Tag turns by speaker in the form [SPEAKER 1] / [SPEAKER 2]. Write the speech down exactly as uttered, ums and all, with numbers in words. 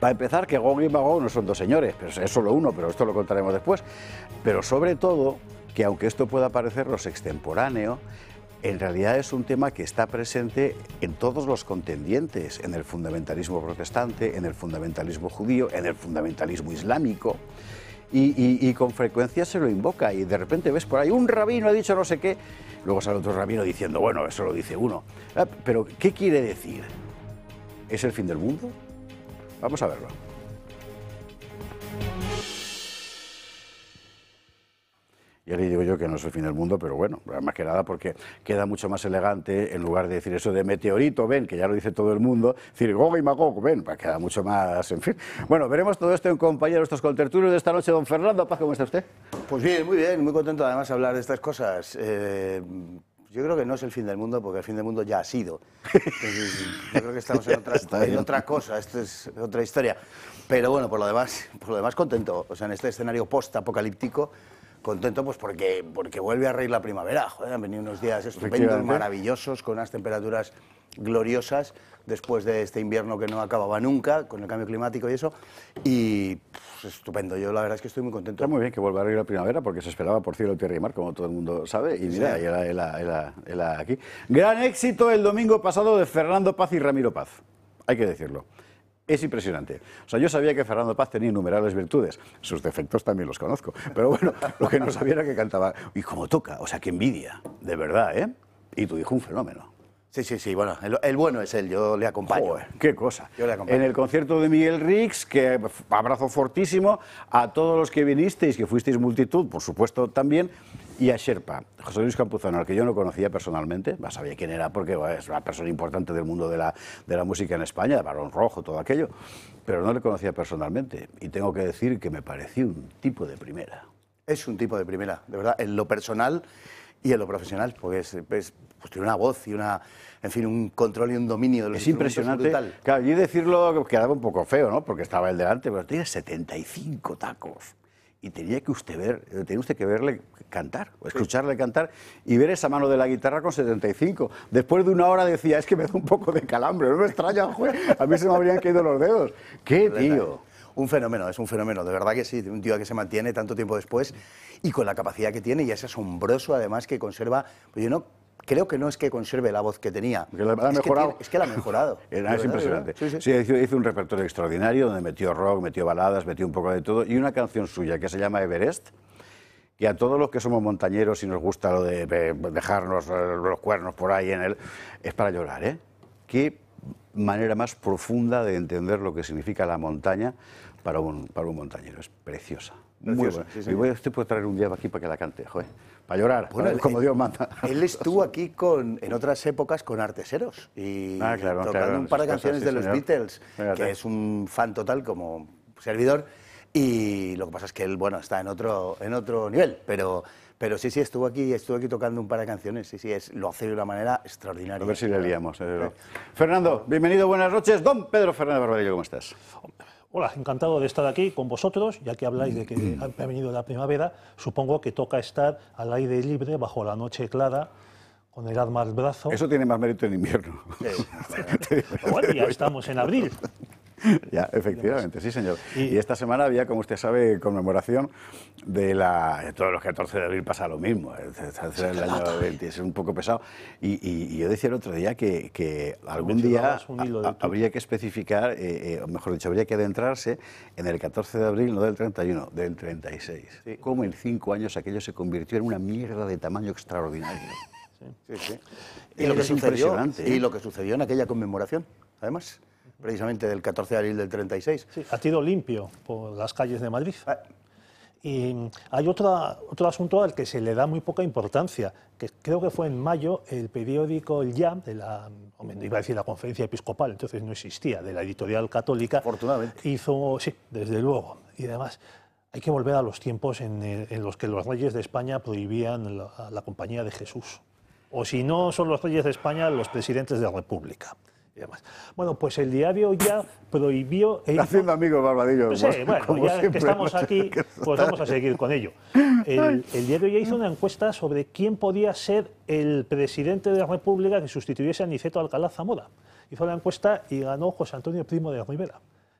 [SPEAKER 1] Para empezar, que Gog y Magog no son dos señores, pero es solo uno, pero esto lo contaremos después. Pero sobre todo, que aunque esto pueda parecernos extemporáneo, en realidad es un tema que está presente en todos los contendientes, en el fundamentalismo protestante, en el fundamentalismo judío, en el fundamentalismo islámico, y, y, y con frecuencia se lo invoca, y de repente ves por ahí, un rabino ha dicho no sé qué, luego sale otro rabino diciendo, bueno, eso lo dice uno. Ah, pero, ¿qué quiere decir? ¿Es el fin del mundo? Vamos a verlo. Ya le digo yo que no es el fin del mundo, pero bueno, más que nada porque queda mucho más elegante, en lugar de decir eso de meteorito, ven, que ya lo dice todo el mundo, decir Gog y Magog, ven, pues queda mucho más, en fin. Bueno, veremos todo esto en compañía de nuestros contertulios de esta noche. Don Fernando Paz, ¿cómo está usted?
[SPEAKER 2] Pues bien, muy bien, muy contento además de hablar de estas cosas. Eh, yo creo que no es el fin del mundo, porque el fin del mundo ya ha sido. Entonces, yo creo que estamos en otra, en otra cosa, esto es otra historia. Pero bueno, por lo demás, por lo demás contento, o sea, en este escenario post-apocalíptico, contento pues porque, porque vuelve a reír la primavera. Joder, han venido unos días estupendos, maravillosos, con unas temperaturas gloriosas después de este invierno que no acababa nunca, con el cambio climático y eso. Y pues, estupendo, yo la verdad es que estoy muy contento.
[SPEAKER 1] Está muy bien que vuelva a reír la primavera, porque se esperaba por cielo, tierra y mar, como todo el mundo sabe, y mira,
[SPEAKER 2] Sí.
[SPEAKER 1] era, era, era, era aquí. Gran éxito el domingo pasado de Fernando Paz y Ramiro Paz, hay que decirlo. Es impresionante. O sea, yo sabía que Fernando Paz tenía innumerables virtudes. Sus defectos también los conozco. Pero bueno, lo que no sabía era que cantaba. Y como toca, o sea, qué envidia. De verdad, ¿eh? Y tu hijo un fenómeno.
[SPEAKER 2] Sí, sí, sí, bueno, el, el bueno es él, yo le acompaño.
[SPEAKER 1] Joder, qué cosa.
[SPEAKER 2] Yo le acompaño.
[SPEAKER 1] En el concierto de Miguel Rix, que abrazo fortísimo a todos los que vinisteis, que fuisteis multitud, por supuesto también, y a Sherpa, José Luis Campuzano, al que yo no conocía personalmente, no sabía quién era porque bueno, es una persona importante del mundo de la, de la música en España, de Barón Rojo, todo aquello, pero no le conocía personalmente, y tengo que decir que me pareció un tipo de primera.
[SPEAKER 2] Es un tipo de primera, de verdad, en lo personal y en lo profesional, porque es, es, pues tiene una voz y una, en fin, un control y un dominio de los
[SPEAKER 1] Es impresionante.
[SPEAKER 2] Brutal.
[SPEAKER 1] Claro, y decirlo quedaba un poco feo, ¿no? Porque estaba él delante, pero tiene setenta y cinco tacos. Y tenía que usted ver, tenía usted que verle cantar, o escucharle cantar, y ver esa mano de la guitarra con setenta y cinco. Después de una hora decía, es que me da un poco de calambre, no me extraña, joder, a mí se me habrían caído los dedos. ¡Qué tío!
[SPEAKER 2] Un fenómeno, es un fenómeno, de verdad que sí, un tío que se mantiene tanto tiempo después y con la capacidad que tiene, y es asombroso además que conserva, pues yo no creo que no es que conserve la voz que tenía,
[SPEAKER 1] que la ha
[SPEAKER 2] es,
[SPEAKER 1] mejorado.
[SPEAKER 2] Que tiene, es que la ha mejorado.
[SPEAKER 1] Es
[SPEAKER 2] verdad,
[SPEAKER 1] impresionante.
[SPEAKER 2] Sí, sí.
[SPEAKER 1] Sí, hizo, hizo un repertorio extraordinario donde metió rock, metió baladas, metió un poco de todo, y una canción suya que se llama Everest, que a todos los que somos montañeros y nos gusta lo de dejarnos los cuernos por ahí en él, es para llorar, ¿eh? Qué manera más profunda de entender lo que significa la montaña para un, para un montañero. Es preciosa. Muy buena. Sí, y voy, usted puede traer un día aquí para que la cante, joder, para llorar, bueno, para, como
[SPEAKER 2] él,
[SPEAKER 1] Dios manda.
[SPEAKER 2] Él estuvo aquí con, en otras épocas con Arteseros y
[SPEAKER 1] ah, claro,
[SPEAKER 2] tocando
[SPEAKER 1] claro,
[SPEAKER 2] un par de canciones
[SPEAKER 1] sí,
[SPEAKER 2] de los
[SPEAKER 1] señor.
[SPEAKER 2] Beatles,
[SPEAKER 1] Fíjate.
[SPEAKER 2] Que es un fan total como servidor, y lo que pasa es que él, bueno, está en otro, en otro nivel, pero... Pero sí, sí, estuvo aquí, estuvo aquí tocando un par de canciones, sí, sí, es, lo hace de una manera extraordinaria.
[SPEAKER 1] A ver si le liamos. Eh. Fernando, bienvenido, buenas noches. Don Pedro Fernández Barbadillo, ¿cómo estás?
[SPEAKER 3] Hola, encantado de estar aquí con vosotros, ya que habláis de que ha venido la primavera, supongo que toca estar al aire libre, bajo la noche clara, con el arma al brazo.
[SPEAKER 1] Eso tiene más mérito en invierno.
[SPEAKER 2] Sí.
[SPEAKER 3] Bueno, ya estamos en abril.
[SPEAKER 1] Ya, efectivamente, sí, señor. Y, y esta semana había, como usted sabe, conmemoración de la... De todos los catorce de abril pasa lo mismo, es el año veinte, es un poco pesado. Y, y, y yo decía el otro día que, que algún día a, habría que especificar, eh, eh, o mejor dicho, habría que adentrarse en el catorce de abril, no del treinta y uno, del treinta y seis. Sí. Cómo en cinco años aquello se convirtió en una mierda de tamaño extraordinario.
[SPEAKER 2] Sí, sí, sí. Y, lo que sucedió, y lo que sucedió en aquella conmemoración, además, precisamente del catorce de abril del treinta y seis.
[SPEAKER 3] Sí, ha tiro limpio por las calles de Madrid. Ah. Y hay otra, otro asunto al que se le da muy poca importancia, que creo que fue en mayo el periódico El Ya, de la, iba a decir la Conferencia Episcopal, entonces no existía, de la editorial católica.
[SPEAKER 2] Afortunadamente.
[SPEAKER 3] Hizo, sí, desde luego, y además hay que volver a los tiempos en, en los que los reyes de España prohibían la, la compañía de Jesús. O si no son los reyes de España, los presidentes de la República. Y demás. Bueno, pues el diario Ya prohibió...
[SPEAKER 1] Haciendo amigos, Barbadillo.
[SPEAKER 3] Pues sí, bueno, ya siempre, que estamos aquí, pues vamos a seguir con ello. El, el diario Ya hizo una encuesta sobre quién podía ser el presidente de la República que sustituyese a Niceto Alcalá Zamora. Hizo la encuesta y ganó José Antonio Primo de Rivera.